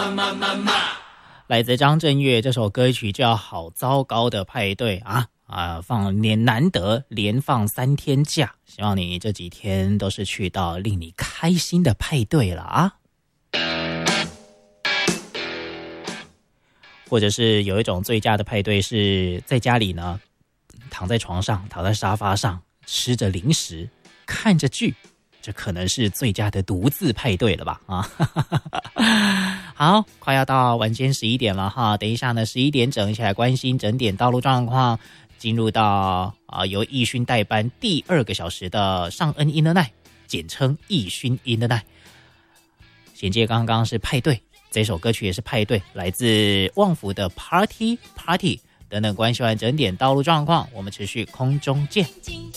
来自张震岳这首歌曲叫《好糟糕的派对》难得连放3天假，希望你这几天都是去到令你开心的派对了啊。或者是有一种最佳的派对是在家里呢，躺在床上，躺在沙发上，吃着零食，看着剧，这可能是最佳的独自派对了吧啊！好，快要到晚间11点了哈，等一下呢11点整一起来关心整点道路状况，进入到由义勋代班第2个小时的尚恩 in the night， 简称义勋 in the night。衔接刚刚是派对，这首歌曲也是派对，来自旺福的 Party 等等。关系完整点道路状况，我们持续空中见。